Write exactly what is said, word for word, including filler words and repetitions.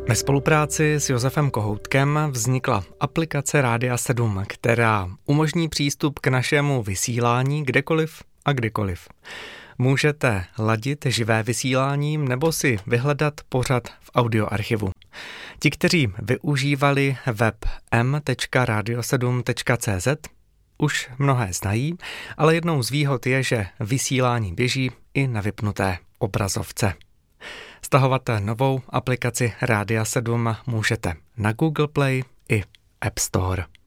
Ve spolupráci s Josefem Kohoutkem vznikla aplikace Rádia sedm, která umožní přístup k našemu vysílání kdekoliv a kdykoliv. Můžete ladit živé vysíláním nebo si vyhledat pořad v audioarchivu. Ti, kteří využívali web m tečka radio sedm tečka cé zet, už mnohé znají, ale jednou z výhod je, že vysílání běží i na vypnuté obrazovce. Stahovat novou aplikaci Rádia sedm můžete na Google Play i App Store.